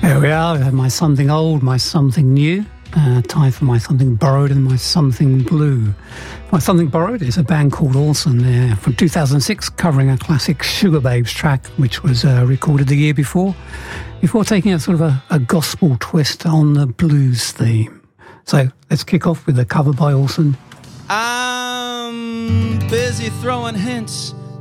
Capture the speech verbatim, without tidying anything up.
There we are. We have my something old, my something new. Uh, time for my something borrowed and my something blue. My something borrowed is a band called Orson. They're from two thousand six, covering a classic Sugababes track, which was uh, recorded the year before, before taking a sort of a, a gospel twist on the blues theme. So let's kick off with a cover by Orson. I'm busy throwing hints